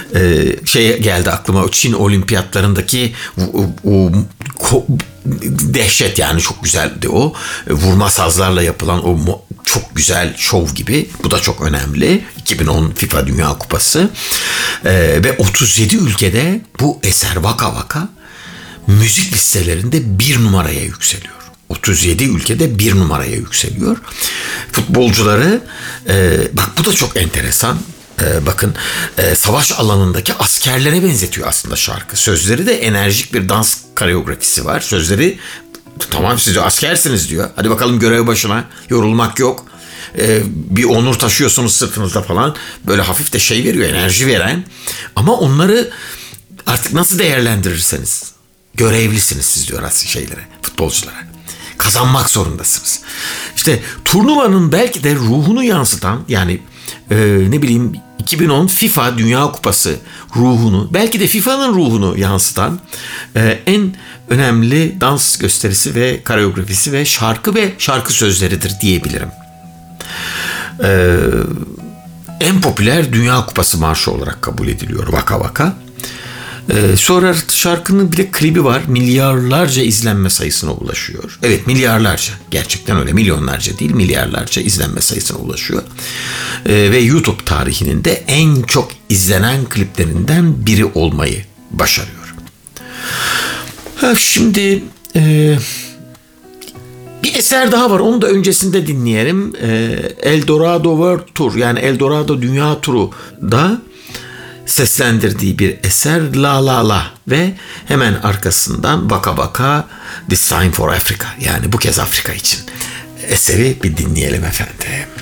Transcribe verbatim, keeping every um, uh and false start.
e, şey geldi aklıma, o Çin olimpiyatlarındaki o, o, o dehşet, yani çok güzeldi o. Vurma sazlarla yapılan o çok güzel şov gibi. Bu da çok önemli. iki bin on FIFA Dünya Kupası. Ee, ve otuz yedi ülkede bu eser Vaka Vaka müzik listelerinde bir numaraya yükseliyor. otuz yedi ülkede bir numaraya yükseliyor. Futbolcuları, e, bak bu da çok enteresan. Ee, bakın e, savaş alanındaki askerlere benzetiyor aslında şarkı. Sözleri de enerjik bir dans koreografisi var. Sözleri tamam, siz askersiniz diyor. Hadi bakalım görev başına, yorulmak yok. Ee, bir onur taşıyorsunuz sırtınızda falan. Böyle hafif de şey veriyor, enerji veren. Ama onları artık nasıl değerlendirirseniz görevlisiniz siz diyor aslında şeylere, futbolculara. Kazanmak zorundasınız. İşte turnuvanın belki de ruhunu yansıtan, yani e, ne bileyim iki bin on FIFA Dünya Kupası ruhunu, belki de FIFA'nın ruhunu yansıtan e, en önemli dans gösterisi ve koreografisi ve şarkı ve şarkı sözleridir diyebilirim. E, en popüler Dünya Kupası marşı olarak kabul ediliyor Vaka Vaka. Ee, sonra şarkının bir de klibi var. Milyarlarca izlenme sayısına ulaşıyor. Evet, milyarlarca. Gerçekten öyle. Milyonlarca değil, milyarlarca izlenme sayısına ulaşıyor. Ee, ve YouTube tarihinin de en çok izlenen kliplerinden biri olmayı başarıyor. Ha, şimdi e, bir eser daha var. Onu da öncesinde dinleyelim. E, El Dorado World Tour, yani El Dorado Dünya Turu da seslendirdiği bir eser La La La ve hemen arkasından Vaka Vaka This Time for Africa, yani bu kez Afrika için eseri bir dinleyelim efendim.